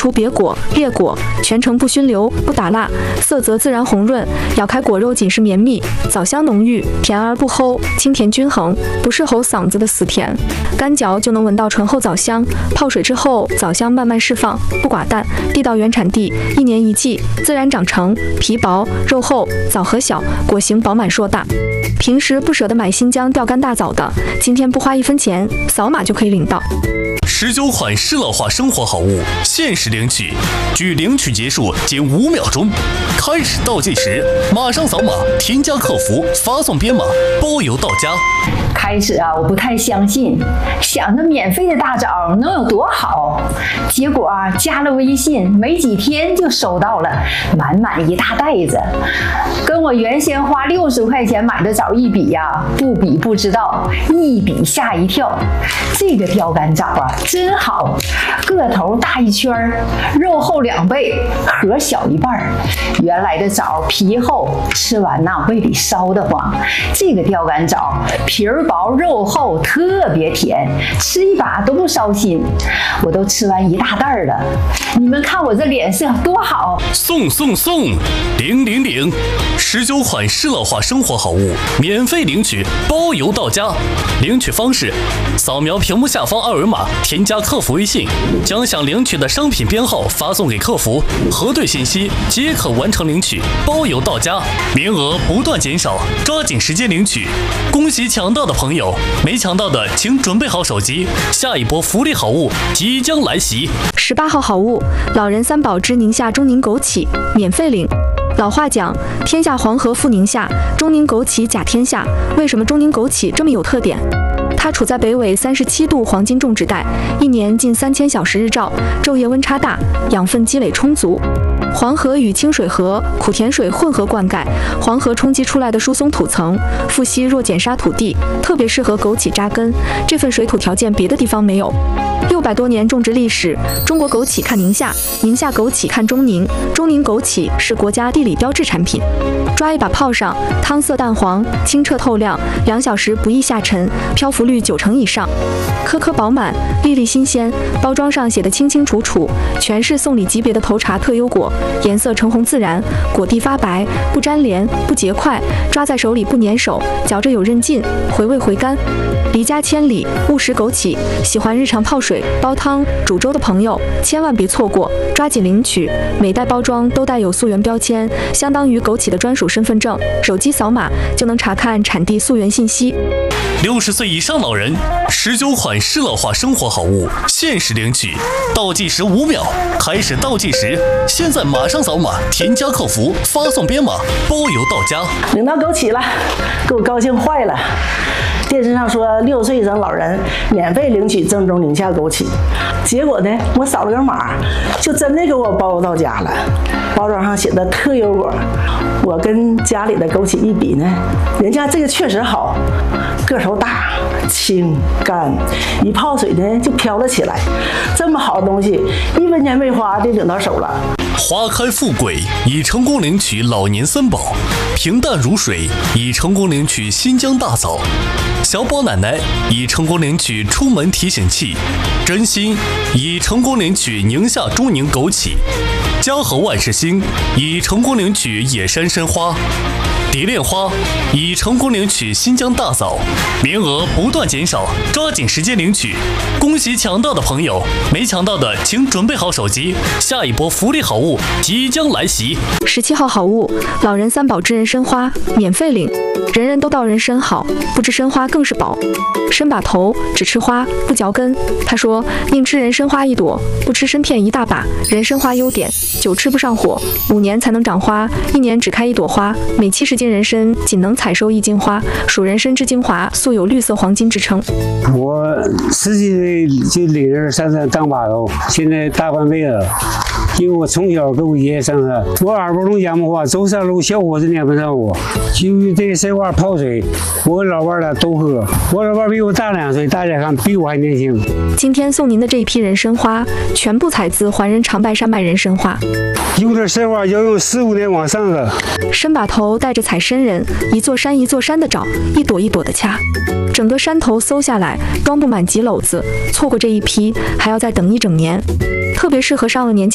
除别果、裂果，全程不熏流、不打蜡，色泽自然红润，咬开果肉紧实绵密，枣香浓郁，甜而不齁，清甜均衡，不是齁嗓子的死甜。干嚼就能闻到醇厚枣香，泡水之后枣香慢慢释放，不寡淡，地道原产地，1年1季，自然长成，皮薄肉厚，枣核小，果形饱满硕大。平时不舍得买新疆钓竿大枣的，今天不花1分钱，扫码就可以领到。 19款适老化生活好物限时领取，距领取结束仅5秒钟，开始倒计时，马上扫码添加客服，发送编码，包邮到家。 开始我不太相信，想着免费的大枣能有多好，结果加了微信，没几天就收到了满满一大袋子，跟我原先花60块钱买的枣一比不比不知道，一比吓一跳。这个钓竿枣真好，个头大1圈，肉厚2倍，核小1半。原来的枣皮厚，吃完胃里烧得慌。这个钓竿枣皮儿薄肉厚，特别甜，吃一把都不烧心。我都吃完1大袋了，你们看我这脸色多好！ 送领！19款适老化生活好物免费领取，包邮到家。领取方式：扫描屏幕下方2维码，添加客服微信，将想领取的商品编号发送给客服，核对信息即可完成领取，包邮到家。名额不断减少，抓紧时间领取。恭喜抢到的朋友，没抢到的请准备好手机，下一波福利好物即将来袭。 18号好物，老人3宝之宁夏中宁枸杞，免费领。老话讲，天下黄河赴宁夏，中宁枸杞甲天下。为什么中宁枸杞这么有特点？它处在北纬37度黄金种植带，1年近3000小时日照，昼夜温差大，养分积累充足。黄河与清水河、苦甜水混合灌溉，黄河冲击出来的疏松土层，富硒弱碱沙土地，特别适合枸杞扎根。这份水土条件别的地方没有。600多年种植历史，中国枸杞看宁夏，宁夏枸杞看中宁，中宁枸杞是国家地理标志产品。抓一把泡上，汤色淡黄，清澈透亮，2小时不易下沉，漂浮率90%以上，颗颗饱满，粒粒新鲜。包装上写的清清楚楚，全是送礼级别的头茶特优果，颜色橙红自然，果蒂发白，不粘连，不结块，抓在手里不粘手，嚼着有韧劲，回味回甘。离家千里，勿食枸杞。喜欢日常泡水、煲汤、煮粥的朋友，千万别错过，抓紧领取。每袋包装都带有溯源标签，相当于枸杞的专属身份证，手机扫码就能查看产地溯源信息。 60岁以上老人，19款适老化生活好物限时领取，倒计时5秒，开始倒计时，现在马上扫码添加客服，发送编码，包邮到家。 领到枸杞了，给我高兴坏了。电视上说60岁以上老人免费领取正宗宁夏枸杞，结果呢，我扫了个码，就真的给我包邮到家了。包装上写的特优果，我跟家里的枸杞一比呢，人家这个确实好，个头大、清干，一泡水呢就飘了起来。这么好的东西，1分钱没花就领到手了。 花开富贵，已成功领取老年3宝；平淡如水，已成功领取新疆大枣；小宝奶奶已成功领取出门提醒器；真心已成功领取宁夏中宁枸杞；嘉禾万事兴已成功领取野山参花；蝶恋花已成功领取新疆大枣。名额不断减少，抓紧时间领取。恭喜抢到的朋友，没抢到的请准备好手机，下一波福利好物即将来袭。 17号好物，老人3宝之人参花，免费领。人人都道人参好，不知参花更是宝。参把头，只吃花不嚼根。他说宁吃人参花1朵，不吃参片1大把。人参花优点，久吃不上火，5年才能长花，1年只开1朵花。每70斤人参仅能采收1斤花，属人参之精华，素有绿色黄金之称。 我10几岁就领人上山当把头，现在大半辈子了。因为我从小跟我爷爷上山，我耳朵中讲话，走山路小伙子撵不上我。由于这个参花泡水，我跟老伴儿都喝。我老伴儿比我大2岁，大家看比我还年轻。 今天送您的这一批人参花，全部采自环人长白山脉人参花。 有的参花要用15年往上的。 参把头带着采参人，一座山一座山的找，一朵一朵的掐。整个山头搜下来，装不满几篓子，错过这一批还要再等1整年。特别适合上了年纪